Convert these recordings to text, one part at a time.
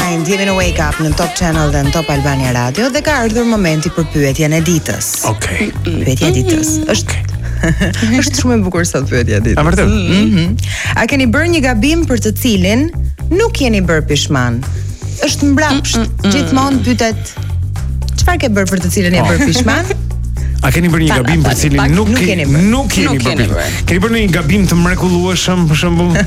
Mind, jemi në Wake Up në Top Channel dhe në Top Albania Radio dhe ka ardhur momenti për pyetjen e ditës. Okej. Pyetja e ditës është është shumë e bukur sot pyetja e ditës. A vërtet? A keni bërë një gabim për të cilin nuk jeni bërë pishman? Është mbrapsht, gjithmonë pyetet çfarë ke bërë për të cilin je bërë pishman? A keni bërë një gabim për cilin nuk keni bërë? Keni bërë një gabim të mrekullueshëm për shembull?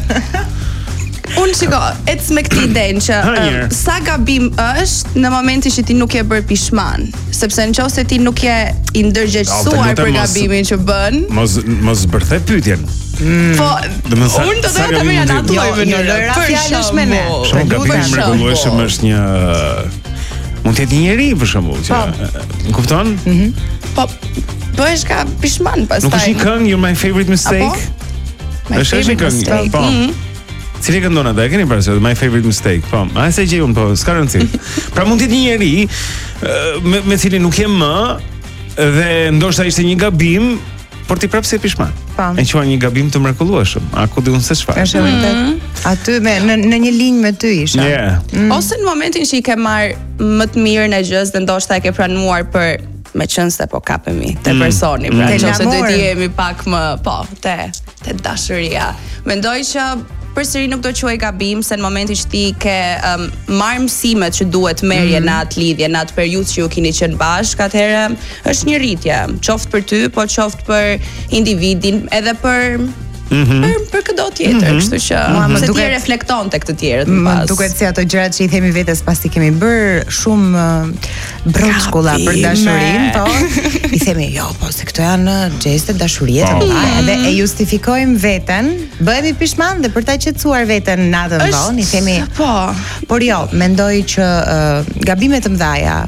Unë shiko, ecë me këtë idenë që sa gabim është në momentin që ti nuk je bërë pishman, sepse nëse ti nuk je i ndërgjegjësuar për gabimin që bën, mos bërthe pyetjen. Po, unë do të ta merr në atë lloj mënyrë. Për fjalësh me ne. Shumë gabim i mrekullueshëm është një mund të jetë një njerëz për shembull që më kupton? Po, bëhesh ka pishman pastaj. Nuk është një këngë, You're My Favorite Mistake? Është një këngë. Po. Cili këndon atë? E keni parasysh My Favorite Mistake? Po, a se gjej unë po, s'ka rëndësi. Pra mund të jetë një njerëz me cilin nuk jem më dhe ndoshta ishte një gabim, por ti prapë se pishman. E quan një gabim të mrekullueshëm. A ku diun se çfarë? Është vërtet. Aty në një linjë me ty isha. Ose në momentin që i ke marr më të mirën e gjës dhe ndoshta e ke pranuar për me qenë se po kapemi te personi, pra nëse do të jemi pak më te dashuria. Mendoj që përsëri nuk do quaj gabim se në momentin që ti ke marrë mësimet që duhet merje në atë lidhje, në atë periudhë që ju keni qenë bashkë, atëherë është një rritje, qoftë për ty, po qoftë për individin, edhe për këdo tjetër, kështu që se ti reflekton tek të tjerët më pas. Duket si ato gjërat që i themi vetes pasi kemi bër shumë broçkulla për dashurinë, po. I themi, jo, po se këto janë gjeste dashurie të mëdha, dhe e justifikojmë veten, bëhemi pishman dhe për ta qetësuar veten natën vonë, i themi, por jo, mendoj që gabimet të mëdha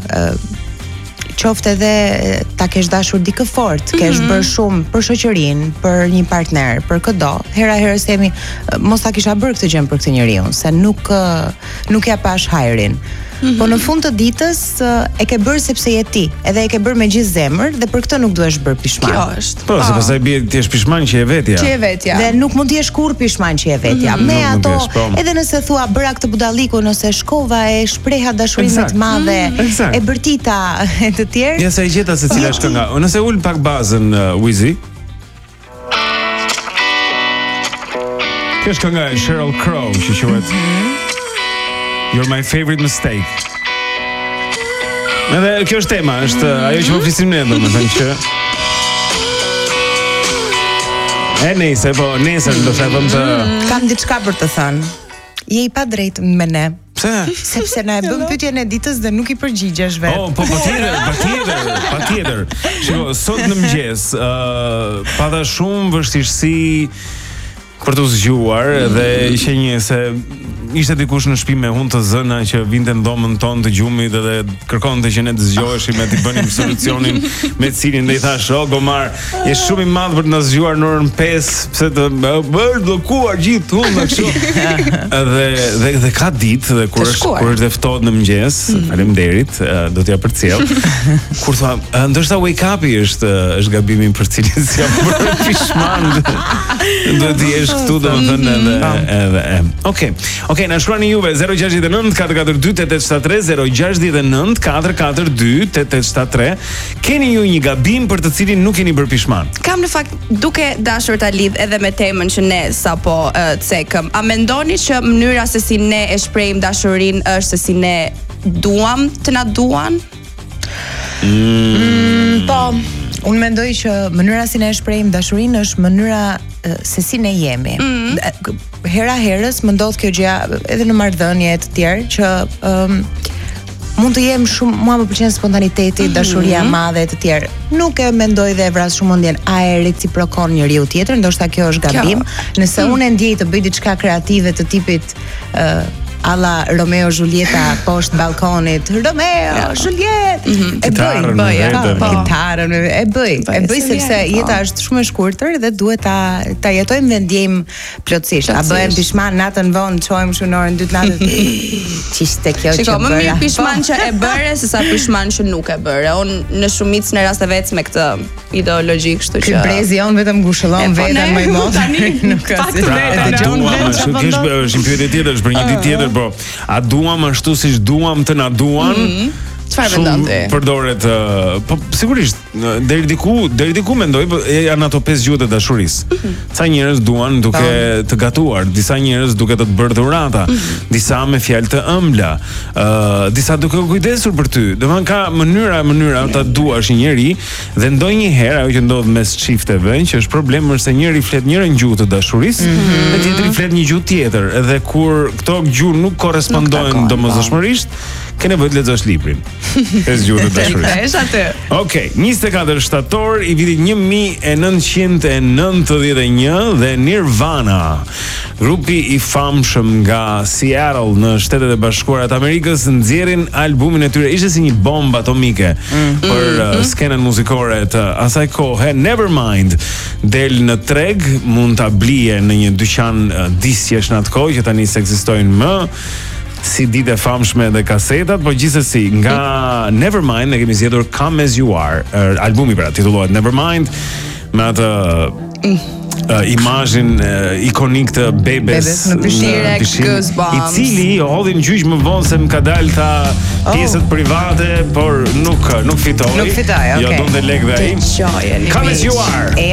qoftë edhe ta kesh dashur dikë fort, kesh bërë shumë për shoqërinë, për një partner, për këdo. Hera herës themi, mos ta kisha bërë këtë gjë për këtë njeriu, se nuk ja pash hajrin. Po në fund të ditës e ke bërë sepse je ti, edhe e ke bërë me gjithë zemër dhe për këtë nuk duhesh bërë pishman. Kjo është. Po, se pastaj bie ti je pishman që je vetja. Dhe nuk mund të jesh kurrë pishman që je vetja. Me ato, edhe nëse thua bëra këtë budalliku, nëse shkova e shpreha dashurinë të madhe, e bërtita e të tjerë. Ja sa i gjeta se cila është kënga. Nëse ul pak bazën Wizy. Kjo është kënga e Sheryl Crow, që quhet You're My Favorite Mistake. Edhe kjo është tema, është ajo që po flisim ne, domethënë që nesër, po nesër do të them të kam diçka për të thënë. Je i padrejtë me ne. Pse? Sepse na e bëm pyetjen e ditës dhe nuk i përgjigjesh vetë. Oh, po patjetër. Shiko, sot në mëngjes pata shumë vështirësi për të zgjuar dhe ishte një se ishte dikush në shtëpi me hunë të zëna që vinte në dhomën tonë të gjumit dhe kërkonte që ne të zgjoheshim e të bënim solucionin me cilin dhe i thash, Gomar, je shumë i madh për të na zgjuar në orën 5, pse të bllokuar gjithë hunë kështu. Dhe ka ditë dhe kur është ftohet në mëngjes, faleminderit, do t'ja përcjell. Kur thua, ndoshta wake up-i është gabimi për cilin si jam bërë pishman. Do të jesh këtu domethënë edhe. Okej, na shkruani juve 069 442 8873 069 442 8873. Keni ju një gabim për të cilin nuk keni bërë pishman? Kam në fakt duke dashur ta lidh edhe me temën që ne sapo cekëm. A mendoni që mënyra se si ne e shprehim dashurinë është se si ne duam të na duan? Po, unë mendoj që mënyra si ne e shprehim dashurinë është mënyra se si ne jemi. Hera herës më ndodh kjo gjë edhe në marrëdhënie të tjerë që mund të jem shumë, mua më pëlqen spontaniteti, dashuria e madhe e të tjerë. Nuk e mendoj dhe e vras shumë mendjen a e reciprokon njeriu tjetër, ndoshta kjo është gabim. Nëse unë e ndjej të bëj diçka kreative të tipit alla Romeo Julieta poshtë balkonit. Romeo Juliet. E bëj sepse jeta është shumë e shkurtër dhe duhet ta jetojmë dhe ndjejmë plotësisht. A bëhem pishman natën vonë, çohem shumë në orën 2 natën. Ç'ishte kjo që bëra? Më mirë pishman që e bëre sesa pishman që nuk e bëre. Unë në shumicën e rasteve ecë me këtë ideologji, kështu që brezi on vetëm ngushëllon veten më i madh. Nuk ka si. Është një pyetje tjetër, për një ditë tjetër po. A duam ashtu siç duam të na duan? Çfarë mendon ti? Përdoret, po sigurisht deri diku mendoj janë ato 5 gjuhët e dashurisë. Ca njerëz duan duke të gatuar, disa njerëz duke të bërë dhurata, disa me fjalë të ëmbla, disa duke u kujdesur për ty. Domethënë ka mënyra ta duash një njeri dhe ndonjëherë ajo që ndodh mes çifteve, që është problem, është se njëri flet njërin gjuhë të dashurisë dhe tjetri flet një gjuhë tjetër. Edhe kur këto gjuhë nuk korrespondojnë domosdoshmërisht, ke nevojë të lexosh librin. 5 gjuhë të dashurisë. Okej, 24 shtator i vitit 1991 dhe Nirvana, grupi i famshëm nga Seattle në Shtetet e Bashkuara të Amerikës, nxjerrin albumin e tyre. Ishte si një bombë atomike për skenën muzikore të asaj kohe. Nevermind del në treg, mund ta blije në një dyqan disjesh në atë kohë që tani s'ekzistojnë më, si ditë e famshme dhe kasetat, po gjithsesi nga Nevermind ne kemi zgjedhur Come As You Are, albumi pra titullohet Nevermind, me atë imazhin ikonik të bebes në pishire, i cili hodhi në gjyq më vonë se më ka dalë ta pjesët private, por nuk fitoi. Nuk fitoi, okay. Jo donte lekë ai. Come As You Are.